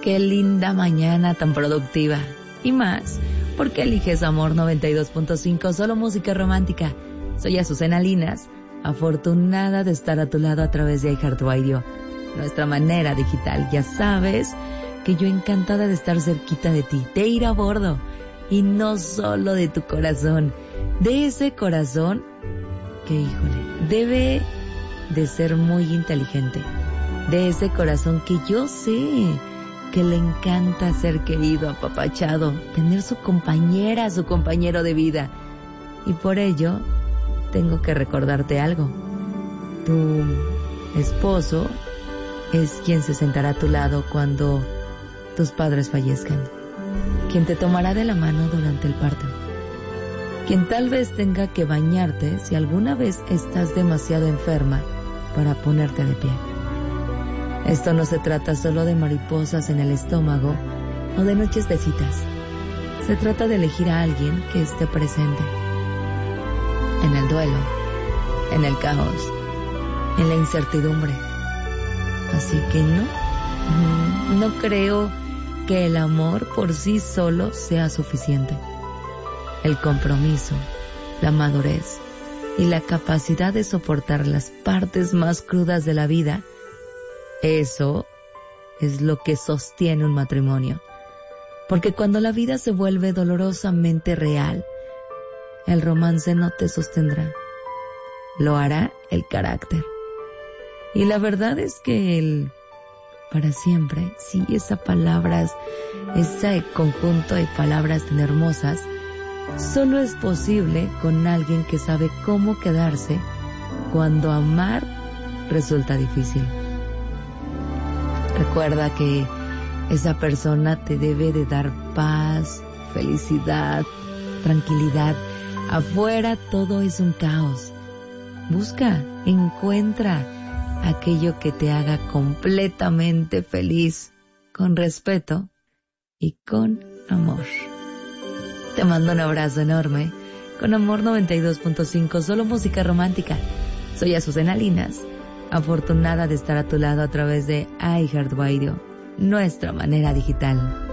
qué linda mañana tan productiva. Y más, porque eliges Amor 92.5, solo música romántica. Soy Azucena Linas, afortunada de estar a tu lado a través de iHeartRadio, nuestra manera digital. Ya sabes que yo encantada de estar cerquita de ti, de ir a bordo, y no solo de tu corazón, de ese corazón que, híjole, debe de ser muy inteligente, de ese corazón que yo sé que le encanta ser querido, apapachado, tener su compañera, su compañero de vida. Y por ello, tengo que recordarte algo. Tu esposo es quien se sentará a tu lado cuando tus padres fallezcan, quien te tomará de la mano durante el parto, quien tal vez tenga que bañarte si alguna vez estás demasiado enferma para ponerte de pie. Esto no se trata solo de mariposas en el estómago o de noches de citas. Se trata de elegir a alguien que esté presente en el duelo, en el caos, en la incertidumbre. Así que no creo que el amor por sí solo sea suficiente. El compromiso, la madurez y la capacidad de soportar las partes más crudas de la vida, eso es lo que sostiene un matrimonio. Porque cuando la vida se vuelve dolorosamente real, el romance no te sostendrá. Lo hará el carácter. Y la verdad es que el para siempre, sí, ese conjunto de palabras tan hermosas, solo es posible con alguien que sabe cómo quedarse cuando amar resulta difícil. Recuerda que esa persona te debe de dar paz, felicidad, tranquilidad. Afuera todo es un caos. Busca, encuentra aquello que te haga completamente feliz, con respeto y con amor. Te mando un abrazo enorme con Amor 92.5, solo música romántica. Soy Azucena Linas, afortunada de estar a tu lado a través de iHeartRadio, nuestra manera digital.